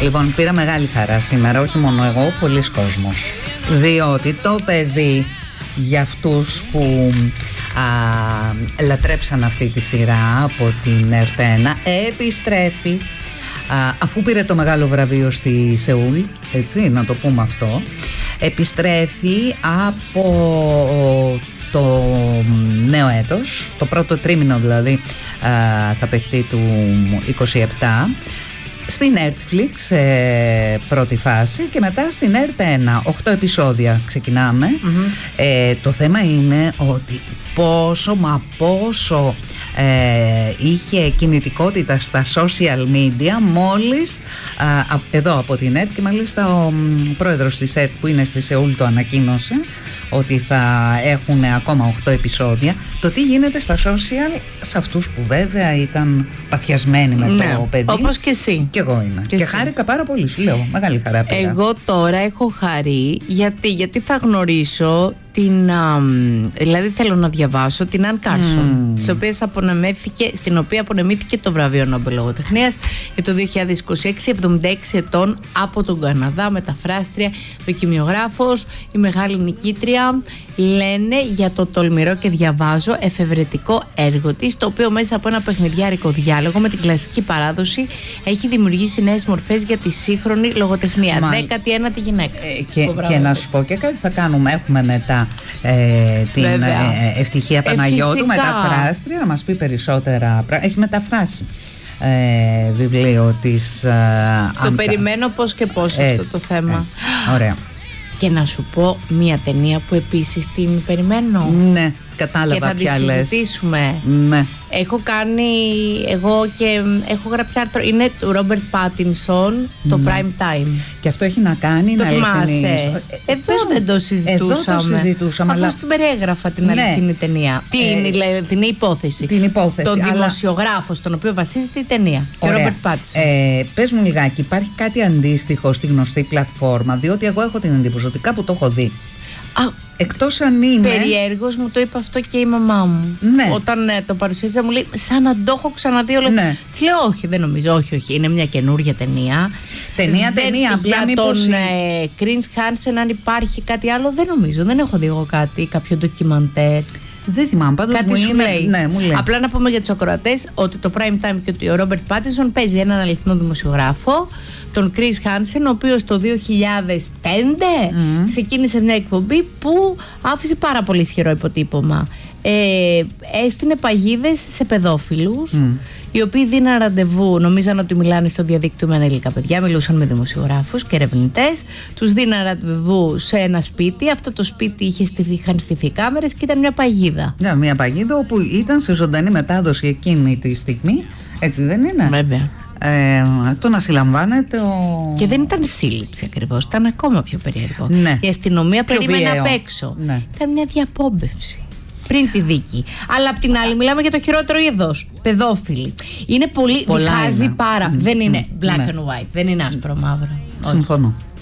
Λοιπόν, πήρα μεγάλη χαρά σήμερα, όχι μόνο εγώ, πολλοί κόσμος. Διότι το παιδί, για αυτούς που λατρέψαν αυτή τη σειρά από την ΕΡΤ1, επιστρέφει αφού πήρε το μεγάλο βραβείο στη Σεούλ, έτσι, να το πούμε αυτό. Επιστρέφει από το νέο έτος, το πρώτο τρίμηνο δηλαδή θα παιχτεί του 27, στην Netflix πρώτη φάση και μετά στην ΕΡΤ1 8 επεισόδια ξεκινάμε. Το θέμα είναι ότι πόσο είχε κινητικότητα στα social media μόλις εδώ από την ΕΡΤ, και μάλιστα ο πρόεδρος της ΕΡΤ που είναι στη Σεούλ το ανακοίνωσε ότι θα έχουν ακόμα 8 επεισόδια. Το τι γίνεται στα social σε αυτούς που βέβαια ήταν παθιασμένοι με το παιδί. Όπως και εσύ. Και εγώ είμαι. Και χάρηκα πάρα πολύ, σου λέω. Μεγάλη χαρά πήρα. Εγώ τώρα έχω χαρεί γιατί θα γνωρίσω δηλαδή θέλω να διαβάσω την Αν Κάρσον, στην οποία απονεμήθηκε το βραβείο Νόμπελ Λογοτεχνίας για το 2026, 76 ετών, από τον Καναδά, μεταφράστρια, δοκιμιογράφος, η μεγάλη νικήτρια. Λένε για το τολμηρό και διαβάζω εφευρετικό έργο της, το οποίο μέσα από ένα παιχνιδιάρικο διάλογο με την κλασική παράδοση έχει δημιουργήσει νέες μορφές για τη σύγχρονη λογοτεχνία. 19η γυναίκα. Και να σου πω και κάτι θα κάνουμε. Έχουμε μετά την Ευτυχία Παναγιώτου, μεταφράστρια, να μας πει περισσότερα. Έχει μεταφράσει βιβλίο της Το περιμένω πώς και πώς αυτό το θέμα. Έτσι. Ωραία. Και να σου πω μια ταινία που επίσης την περιμένω. Ναι, κατάλαβα ποια λες. Και θα τη συζητήσουμε. Ναι. Έχω γράψει άρθρο. Είναι του Ρόμπερτ Πάτινσον, το Prime Time. Και αυτό έχει να κάνει το θυμάσαι. Εδώ δεν το συζητούσαμε. Αφού στην περιέγραφα την αληθινή ταινία. Την αληθινή υπόθεση. Τον δημοσιογράφο στον οποίο βασίζεται η ταινία. Και ο Ρόμπερτ Πάτινσον. Πες μου λιγάκι, υπάρχει κάτι αντίστοιχο στη γνωστή πλατφόρμα? Διότι εγώ έχω την εντύπωση ότι κάπου το έχω δει. Εκτός αν είναι. Περιέργως μου το είπε αυτό και η μαμά μου. Ναι. Όταν το παρουσίαζα μου λέει σαν να το έχω ξαναδεί όλο. Ναι. Τη λέω όχι, δεν νομίζω, όχι. Είναι μια καινούργια ταινία. Ταινία. Για τον Chris Hansen, αν υπάρχει κάτι άλλο, δεν νομίζω. Δεν έχω δει εγώ κάποιο ντοκιμαντέρ. Δεν θυμάμαι, πάντως κάτι μου λέει. Ναι, μου λέει. Απλά να πούμε για τους ακροατές ότι το Prime Time και ότι ο Ρόμπερτ Πάτινσον παίζει έναν αληθινό δημοσιογράφο, τον Chris Hansen, ο οποίος το 2005 ξεκίνησε μια εκπομπή που άφησε πάρα πολύ ισχυρό υποτύπωμα. Έστεινε παγίδες σε παιδόφιλους, οι οποίοι δίναν ραντεβού, νομίζαν ότι μιλάνε στο διαδίκτυο με ανήλικα παιδιά, μιλούσαν με δημοσιογράφους και ερευνητές, τους δίναν ραντεβού σε ένα σπίτι. Αυτό το σπίτι είχαν στηθεί κάμερες και ήταν μια παγίδα. Ναι, μια παγίδα όπου ήταν σε ζωντανή μετάδοση εκείνη τη στιγμή, έτσι δεν είναι? Βέβαια. Το να συλλαμβάνεται Και δεν ήταν σύλληψη ακριβώς, ήταν ακόμα πιο περίεργο. Ναι. Η αστυνομία περίμενε απ' έξω. Ναι. Ήταν μια διαπόμπευση πριν τη δίκη. Αλλά απ' την άλλη μιλάμε για το χειρότερο είδος. Παιδόφιλοι. Είναι πολύ. Διχάζει πάρα. Δεν είναι black and white. Δεν είναι άσπρο μαύρο. Συμφωνώ.